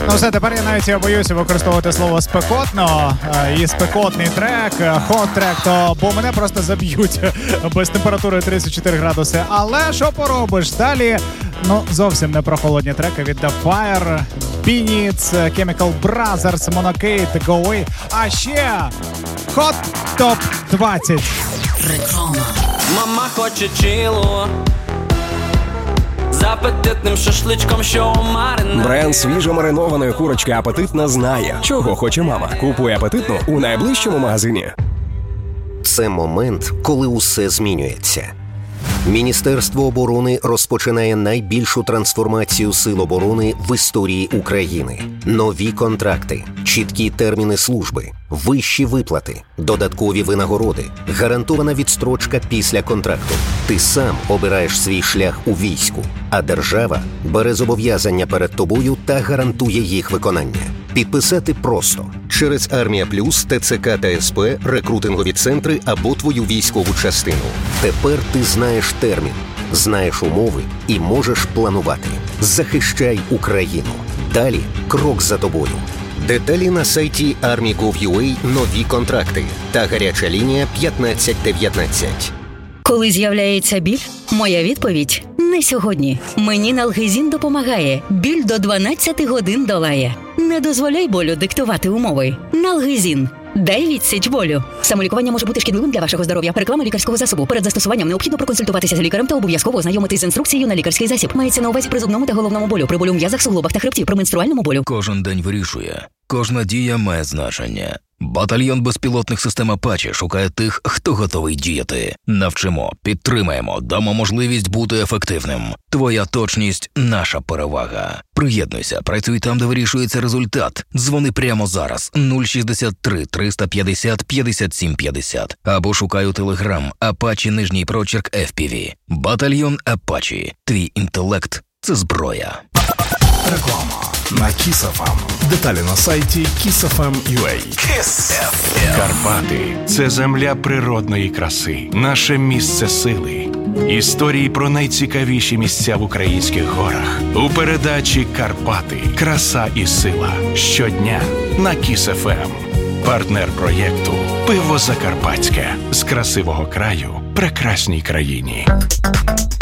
Ну все, тепер я навіть боюся використовувати слово спекотно і спекотний трек, хот-трек, бо мене просто заб'ють без температури 34 градуси. Але що поробиш? Далі, зовсім не про холодні треки від The Fire, Beanies, Chemical Brothers, Monocade, Go Away, а ще Hot Top 20. Реклама. Мама хоче чилу з апетитним шашличком, що маринує. Бренд свіжомаринованої курочки «Апетитна» знає, чого хоче мама. Купуй «Апетитну» у найближчому магазині. Це момент, коли усе змінюється. Міністерство оборони розпочинає найбільшу трансформацію сил оборони в історії України. Нові контракти, чіткі терміни служби, вищі виплати, додаткові винагороди, гарантована відстрочка після контракту. Ти сам обираєш свій шлях у війську, а держава бере зобов'язання перед тобою та гарантує їх виконання. Підписати просто через Армія Плюс, ТЦК та СП, рекрутингові центри або твою військову частину. Тепер ти знаєш термін, знаєш умови і можеш планувати. Захищай Україну. Далі крок за тобою. Деталі на сайті Army.gov.ua, нові контракти та гаряча лінія 1519. Коли з'являється біль, моя відповідь – не сьогодні. Мені Налгезін допомагає. Біль до 12 годин долає. Не дозволяй болю диктувати умови. Налгезін. Дай відсіч болю. Самолікування може бути шкідливим для вашого здоров'я. Реклама лікарського засобу. Перед застосуванням необхідно проконсультуватися з лікарем та обов'язково ознайомитись з інструкцією на лікарський засіб. Мається на увазі при зубному та головному болю, при болю в м'язах, суглобах та хребті, при менструальному болю. Кожен день вирішує. Кожна дія має значення. Батальйон безпілотних систем «Апачі» шукає тих, хто готовий діяти. Навчимо, підтримаємо, дамо можливість бути ефективним. Твоя точність – наша перевага. Приєднуйся, працюй там, де вирішується результат. Дзвони прямо зараз 063 350 57 50 або шукай у Телеграм «Апачі» _FPV. Батальйон «Апачі». Твій інтелект – це зброя. Реклама на Kiss FM. Деталі на сайті kissfm.ua. Kiss FM. Карпати – це земля природної краси, наше місце сили. Історії про найцікавіші місця в українських горах. У передачі «Карпати. Краса і сила». Щодня на Kiss FM. Партнер проєкту «Пиво Закарпатське». З красивого краю прекрасній країні.